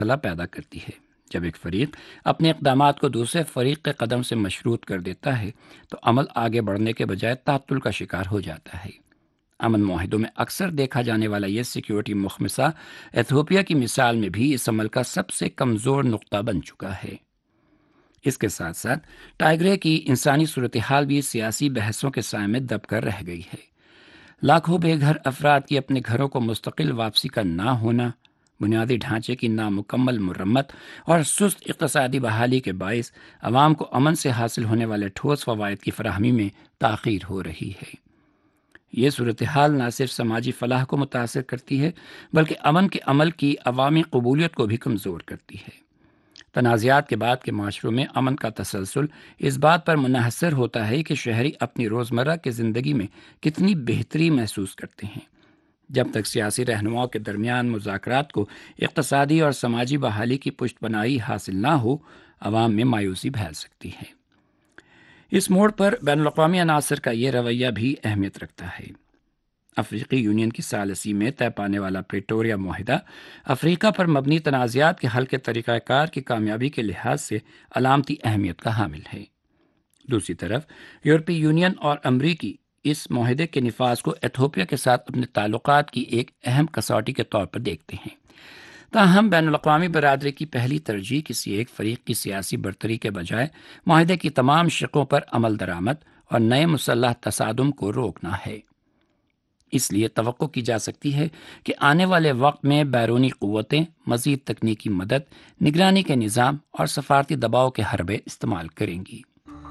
مسئلہ پیدا کرتی ہے۔ جب ایک فریق اپنے اقدامات کو دوسرے فریق کے قدم سے مشروط کر دیتا ہے تو عمل آگے بڑھنے کے بجائے تعطل کا شکار ہو جاتا ہے۔ امن معاہدوں میں اکثر دیکھا جانے والا یہ سیکیورٹی مخمصہ ایتھوپیا کی مثال میں بھی اس عمل کا سب سے کمزور نقطہ بن چکا ہے۔ اس کے ساتھ ساتھ ٹائگرے کی انسانی صورتحال بھی سیاسی بحثوں کے سائے میں دب کر رہ گئی ہے۔ لاکھوں بے گھر افراد کی اپنے گھروں کو مستقل واپسی کا نہ ہونا، بنیادی ڈھانچے کی نامکمل مرمت اور سست اقتصادی بحالی کے باعث عوام کو امن سے حاصل ہونے والے ٹھوس فوائد کی فراہمی میں تاخیر ہو رہی ہے۔ یہ صورتحال نہ صرف سماجی فلاح کو متاثر کرتی ہے بلکہ امن کے عمل کی عوامی قبولیت کو بھی کمزور کرتی ہے۔ تنازعات کے بعد کے معاشروں میں امن کا تسلسل اس بات پر منحصر ہوتا ہے کہ شہری اپنی روزمرہ کی زندگی میں کتنی بہتری محسوس کرتے ہیں۔ جب تک سیاسی رہنماؤں کے درمیان مذاکرات کو اقتصادی اور سماجی بحالی کی پشت بنائی حاصل نہ ہو، عوام میں مایوسی پھیل سکتی ہے۔ اس موڑ پر بین الاقوامی عناصر کا یہ رویہ بھی اہمیت رکھتا ہے۔ افریقی یونین کی ثالثی میں طے پانے والا پریٹوریا معاہدہ افریقہ پر مبنی تنازعات کے حل کے طریقہ کار کی کامیابی کے لحاظ سے علامتی اہمیت کا حامل ہے۔ دوسری طرف یورپی یونین اور امریکی اس معاہدے کے نفاذ کو ایتھوپیا کے ساتھ اپنے تعلقات کی ایک اہم کسوٹی کے طور پر دیکھتے ہیں۔ تاہم بین الاقوامی برادری کی پہلی ترجیح کسی ایک فریق کی سیاسی برتری کے بجائے معاہدے کی تمام شقوں پر عمل درآمد اور نئے مسلح تصادم کو روکنا ہے۔ اس لیے توقع کی جا سکتی ہے کہ آنے والے وقت میں بیرونی قوتیں مزید تکنیکی مدد، نگرانی کے نظام اور سفارتی دباؤ کے حربے استعمال کریں گی۔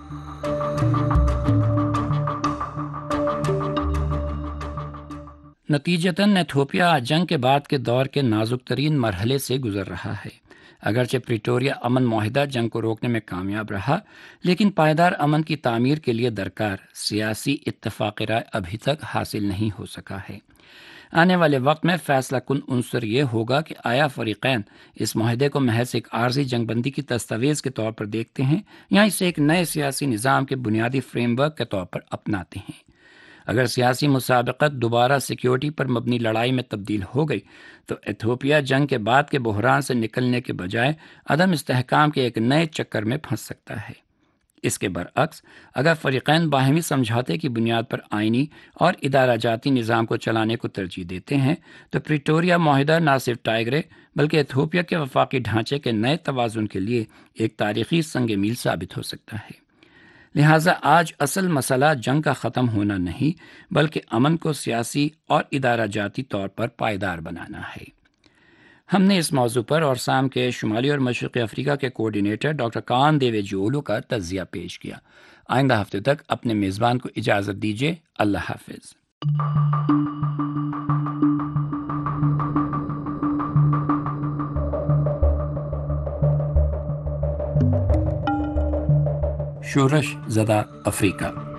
نتیجتاً ایتھوپیا جنگ کے بعد کے دور کے نازک ترین مرحلے سے گزر رہا ہے۔ اگرچہ پریٹوریا امن معاہدہ جنگ کو روکنے میں کامیاب رہا، لیکن پائیدار امن کی تعمیر کے لیے درکار سیاسی اتفاق رائے ابھی تک حاصل نہیں ہو سکا ہے۔ آنے والے وقت میں فیصلہ کن عنصر یہ ہوگا کہ آیا فریقین اس معاہدے کو محض ایک عارضی جنگ بندی کی دستاویز کے طور پر دیکھتے ہیں یا اسے ایک نئے سیاسی نظام کے بنیادی فریم ورک کے طور پر اپناتے ہیں۔ اگر سیاسی مسابقت دوبارہ سیکیورٹی پر مبنی لڑائی میں تبدیل ہو گئی تو ایتھوپیا جنگ کے بعد کے بحران سے نکلنے کے بجائے عدم استحکام کے ایک نئے چکر میں پھنس سکتا ہے۔ اس کے برعکس اگر فریقین باہمی سمجھوتے کی بنیاد پر آئینی اور ادارہ جاتی نظام کو چلانے کو ترجیح دیتے ہیں تو پریٹوریا معاہدہ نہ صرف ٹائگرے بلکہ ایتھوپیا کے وفاقی ڈھانچے کے نئے توازن کے لیے ایک تاریخی سنگ میل ثابت ہو سکتا ہے۔ لہٰذا آج اصل مسئلہ جنگ کا ختم ہونا نہیں بلکہ امن کو سیاسی اور ادارہ جاتی طور پر پائیدار بنانا ہے۔ ہم نے اس موضوع پر اور سام کے شمالی اور مشرقی افریقہ کے کوارڈینیٹر ڈاکٹر کان دیوے جیولو کا تجزیہ پیش کیا۔ آئندہ ہفتے تک اپنے میزبان کو اجازت دیجیے۔ اللہ حافظ۔ شورش زدہ افریقہ۔